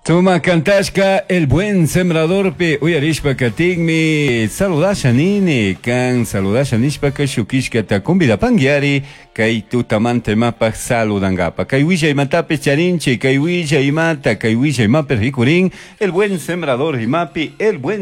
Toma Cantashka, el buen sembrador pe uyarishpa katigmi saludasha nini kan saludasha nishpaka shukishka ta convida pangiari kay tutamante mapa saludangapa kay willa imatape charinche kay willa imata kay willa imape rikurin el buen sembrador imapi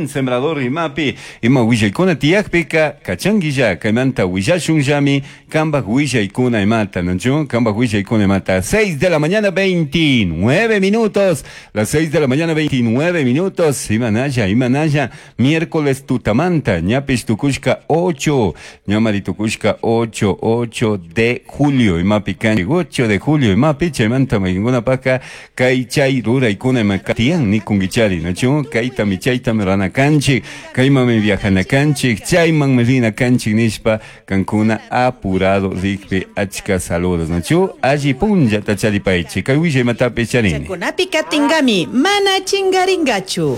ima willa ikuna tiakpika kachangilla kaymanta willa shunjami kamba willa ikuna imata nancho kamba willa ikuna imata 6 de la mañana 29 minutos las 6 de la mañana 29 minutos Imanaya miércoles tutamanta ñapish tukushka 8 ñamari tukushka 8 de julio imapi kan 8 de julio imapi chaymanta maginguna paka kay chay rura ikuna makatian ni kungichari nacho kay tamichayta merana kanchi kayma me viajana kanchi chayman merina kanchi nishpa kankuna apurado rikpe achka saludos nacho allí punja tachari paichi kay wije matape charini Chakunapi katingami mana chingaringachu.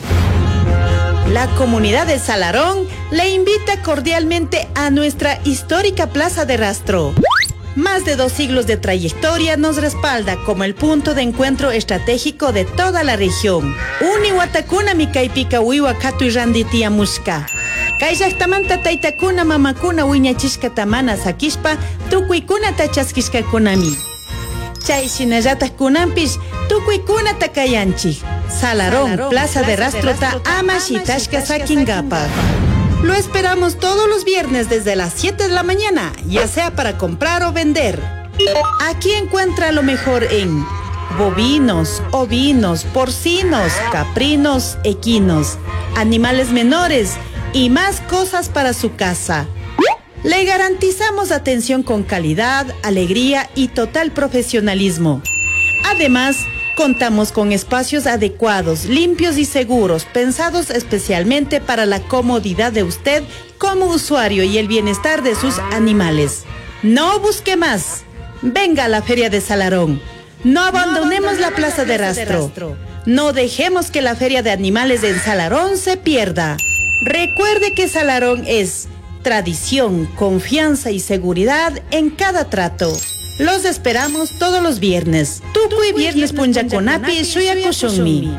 La comunidad de Salarón le invita cordialmente a nuestra histórica Plaza de Rastro. Más de 2 siglos de trayectoria nos respalda como el punto de encuentro estratégico de toda la región. Uniwatakuna mikaipika wiwakatu randitia mushka. Kayllaktamanta taytakuna mamakuna wiñachishka tamana sakishpa tukuykuna tachaskishka kunami. Chay shinallatak kunampish tukuykuna takayanchik. Salarón, Plaza de Rastro ta amashitashka sakingapa. Lo esperamos todos los viernes desde las 7 de la mañana, ya sea para comprar o vender. Aquí encuentra lo mejor en bovinos, ovinos, porcinos, caprinos, equinos, animales menores y más cosas para su casa. Le garantizamos atención con calidad, alegría y total profesionalismo. Además, contamos con espacios adecuados, limpios y seguros, pensados especialmente para la comodidad de usted como usuario y el bienestar de sus animales. No busque más. Venga a la Feria de Salarón. No abandonemos la Plaza de Rastro. No dejemos que la Feria de Animales en Salarón se pierda. Recuerde que Salarón es tradición, confianza y seguridad en cada trato. Los esperamos todos los viernes. Tukuy viernes punjakunapi shuyakushunmi.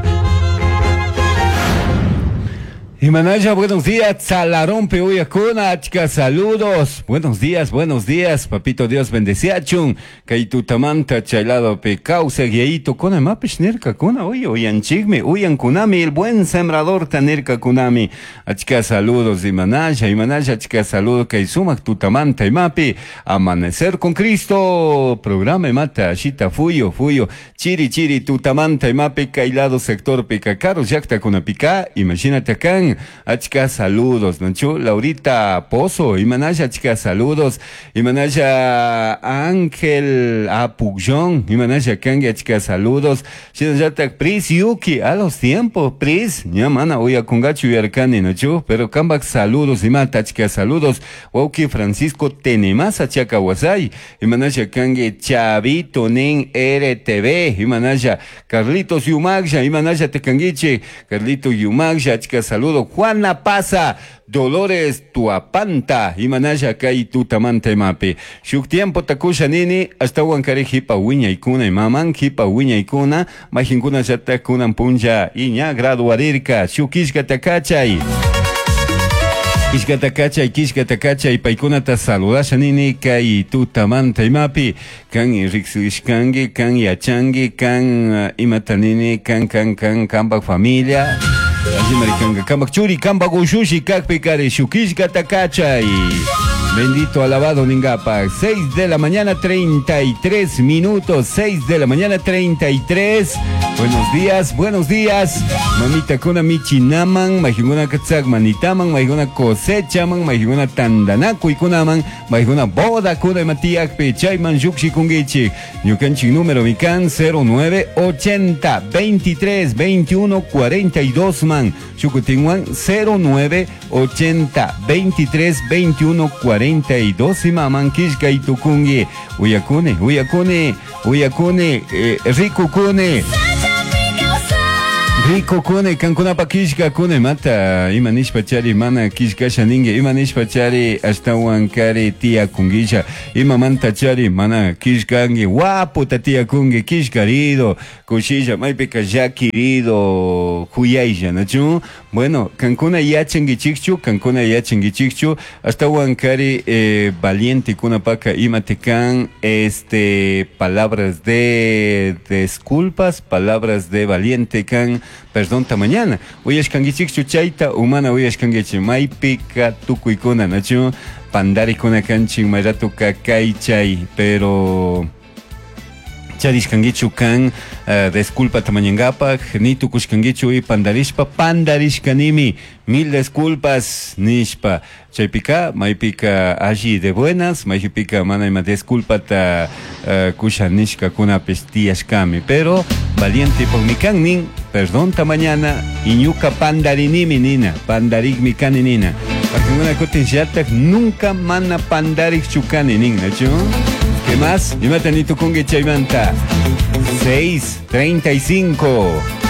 Imanaya, buenos días, Salarón Peuyacuna, achka, saludos, buenos días, papito Dios bendeciachun, kay tutamanta chaylado pe causa guieito kona mapish nirka kuna, oyan chigme, oyan kunami, el buen sembrador tanirka kunami, achka, saludos, Imanaya, achka, saludos, kay sumak tutamanta imapi, amanecer con Cristo, programa imata, ashita, fuyo, chiri, tutamanta imapi, kaylado sector pe kakaro, yakta kuna pika, imagínate acá, achka saludos, Nacho, Laurita Pozo, Imanaya, achka saludos, Imanaya Ángel Apullón, Imanaya Kangi, achka saludos, Shinajatak Pris Yuki, a los tiempos, Pris, Yamana, Uya Kungachu Yarkani, Nacho, pero Kambak saludos, Imata, achka saludos, Wauki Francisco Tenemasa, Chaka Wasai, Imanaya Kangi, Chavito Nen RTV, Imanaya Carlitos Yumagsha, Imanaya Tekangiche, Carlito Yumagsha, achka saludos, Juana Pasa, Dolores Tuapanta, Imanaya Kai Tutamante Mape. Shuk tiempo takusha nini, hasta Huancare Hipa Wiña Ikuna y Maman, Hipa Wiña Ikuna, Majinkuna Jata Kunan Punja, Iña Graduarirka, Shukishka Takachay. Kishka y paikuna ta saludasha nini kai tutamanta imapi kan rixishkangi kan yachangi kan imatanini kan kambak familia Ajimari kambak churi kambak ushushi kakpe kare shukishka takachay. Bendito alabado Ningapa. 6 de la mañana 33 minutos. 6 de la mañana 33. Buenos días. Mamita kuna michinaman, majiguna katsak manitaman, majiguna cosechaman, majiguna tandanaku ikunaman, majiguna boda kuna matiak pechayman yukshi kungichi. Yukanchi número mikan 0980 23 21 42 man. Shukutingwan 0980 23 21 42 maman kishka itukungi. Uyakune, rikukune. Rico kune kankunapa kishka kune mata imanishpa chari mana kishkasha ninge imanishpa chari ashtawan kari tia kungisha imamanta chari mana kishkangi waputa tia kungi kishkarido kushilla maipika ya querido huyaisha nachu bueno kankuna yachengichikchu ashtawan kari valiente kuna paka imatekan palabras de disculpas palabras de valiente kan perdón ta mañana uyashkangichikchu chayta humana uyashkangichi maipika tukuykuna nachu pandarikuna kanchin mayrato kakay chay pero charishkangichu kan disculpa tamañangapak ni tukushkangichu y pandarishkanimi mil disculpas nishpa chaypika maypika allí de buenas maypika mana ima disculpa ta kushanishka kuna pestiashkami pero valiente por mi kan nin perdón ta mañana iñuka pandarinimi nina pandarikmi kani nina pakinguna kutinsiatak nunca mana pandarik chukani nin nachu. ¿Qué más? Dime, Tanito Kungi Chaymanta. 6:35.